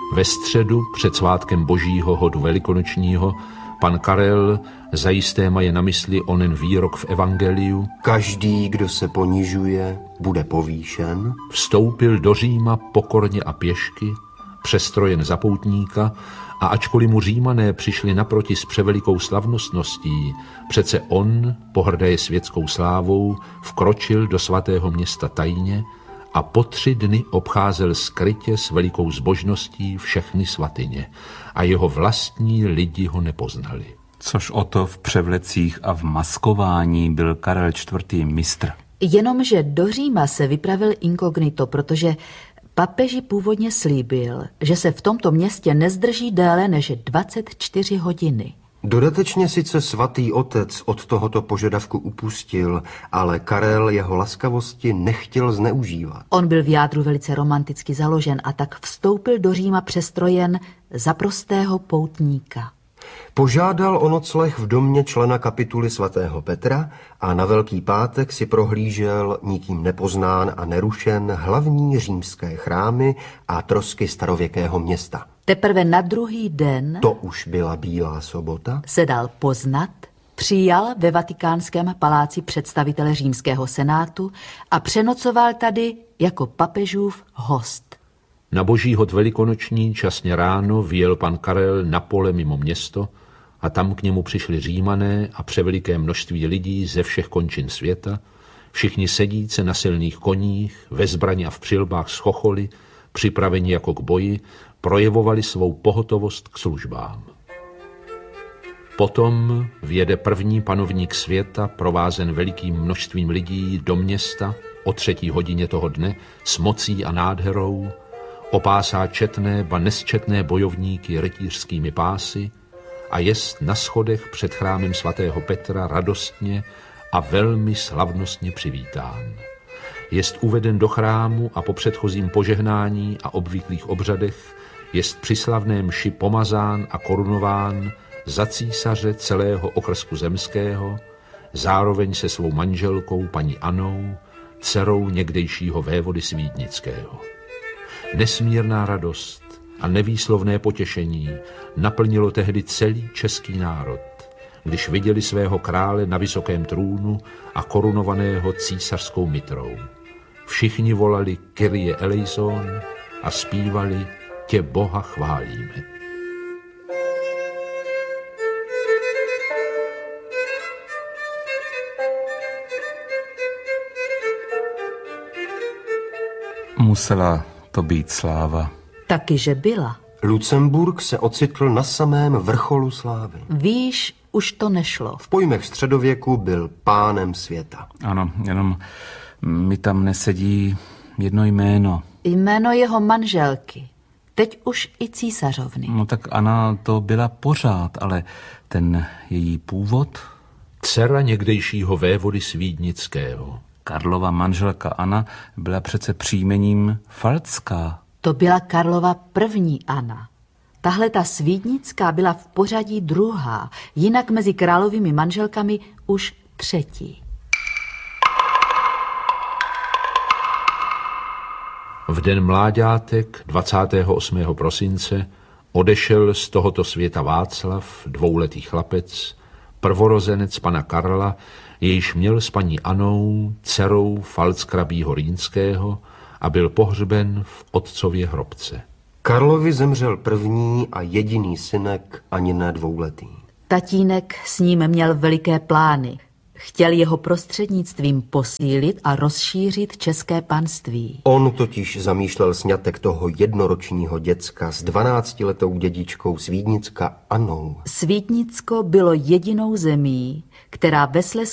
Ve středu před svátkem Božího hodu velikonočního pan Karel zajisté maje na mysli onen výrok v evangeliu: Každý, kdo se ponižuje, bude povýšen. Vstoupil do Říma pokorně a pěšky, přestrojen za poutníka, a ačkoliv mu Římané přišli naproti s převelikou slavnostností, přece on, pohrdaje světskou slávou, vkročil do svatého města tajně a po 3 dny obcházel skrytě s velikou zbožností všechny svatyně a jeho vlastní lidi ho nepoznali. Což o to v převlecích a v maskování byl Karel IV. Mistr. Jenomže do Říma se vypravil inkognito, protože papeži původně slíbil, že se v tomto městě nezdrží déle než 24 hodiny. Dodatečně sice svatý otec od tohoto požadavku upustil, ale Karel jeho laskavosti nechtěl zneužívat. On byl v jádru velice romanticky založen a tak vstoupil do Říma přestrojen za prostého poutníka. Požádal o nocleh v domě člena kapituly svatého Petra a na Velký pátek si prohlížel nikým nepoznán a nerušen hlavní římské chrámy a trosky starověkého města. Teprve na druhý den, to už byla Bílá sobota, se dal poznat, přijal ve Vatikánském paláci představitele římského senátu a přenocoval tady jako papežův host. Na Boží hod velikonoční časně ráno vyjel pan Karel na pole mimo město a tam k němu přišli Římané a převeliké množství lidí ze všech končin světa, všichni sedíce na silných koních, ve zbraně a v přilbách s chocholy, připraveni jako k boji, projevovali svou pohotovost k službám. Potom vjede první panovník světa, provázen velikým množstvím lidí, do města o 3. hodině toho dne s mocí a nádherou, opásá četné, ba nesčetné bojovníky rytířskými pásy a jest na schodech před chrámem svatého Petra radostně a velmi slavnostně přivítán. Jest uveden do chrámu a po předchozím požehnání a obvyklých obřadech jest při slavné mši pomazán a korunován za císaře celého okrsku zemského, zároveň se svou manželkou paní Annou, dcerou někdejšího vévody Svídnického. Nesmírná radost a nevýslovné potěšení naplnilo tehdy celý český národ, když viděli svého krále na vysokém trůnu a korunovaného císařskou mitrou. Všichni volali Kyrie eleison a zpívali Tě Boha chválíme. Musela to být sláva. Taky, že byla. Lucemburk se ocitl na samém vrcholu slávy. Víš, už to nešlo. V pojmech středověku byl pánem světa. Ano, jenom mi tam nesedí jedno jméno. Jméno jeho manželky. Teď už i císařovny. No tak Anna to byla pořád, ale ten její původ? Dcera někdejšího vévody Svídnického. Karlova manželka Anna byla přece příjmením Falcká. To byla Karlova první Anna. Tahle ta Svídnická byla v pořadí druhá, jinak mezi královými manželkami už třetí. V den mláďátek 28. prosince odešel z tohoto světa Václav, 2letý chlapec, prvorozenec pana Karla, jejž měl s paní Anou, dcerou Falckrabího Rýnského, a byl pohřben v otcově hrobce. Karlovi zemřel první a jediný synek, ani ne 2letý. Tatínek s ním měl veliké plány. Chtěl jeho prostřednictvím posílit a rozšířit české panství. On totiž zamýšlel sňatek toho jednoročního děcka s 12letou dědičkou Svídnicka Annou. Svídnicko bylo jedinou zemí, která ve Slezsku